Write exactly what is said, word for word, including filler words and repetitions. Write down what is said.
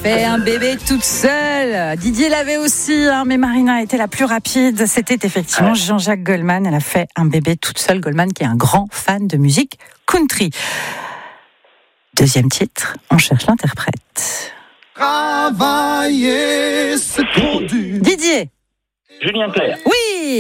fait un bébé toute seule. Didier l'avait aussi, hein, mais Marina a été la plus rapide. C'était effectivement Jean-Jacques Goldman. Elle a fait un bébé toute seule. Goldman qui est un grand fan de musique country. Deuxième titre, on cherche l'interprète. Travailler, c'est pour du... Didier. Julien Clerc. Oui.